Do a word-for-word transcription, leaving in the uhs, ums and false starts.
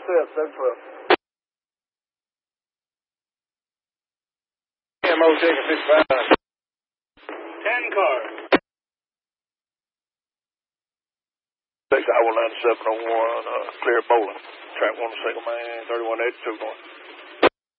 fifth, seven twelve. M O taking fifty-five. Ten cars. Six, I will nine seven oh one, uh, clear bowling. Track one single man, thirty-one eighty-two going.